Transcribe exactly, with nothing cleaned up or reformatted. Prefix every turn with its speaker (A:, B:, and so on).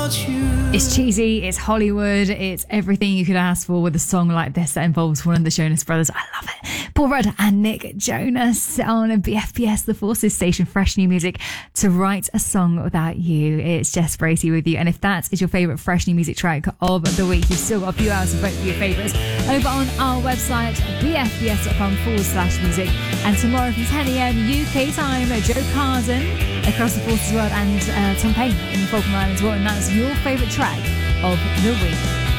A: It's cheesy, it's Hollywood, it's everything you could ask for with a song like this that involves one of the Jonas Brothers. I love it. Paul Rudd and Nick Jonas on B F B S, the Forces station, fresh new music to write a song without you. It's Jess Bracey with you. And if that is your favourite fresh new music track of the week, you've still got a few hours to vote for your favourites over on our website, bfbs.com forward slash music. And tomorrow from ten a.m. U K time, Joe Carden across the Forces world and uh, Tom Payne in the Falkland Islands. What, and that's your favourite track of the week.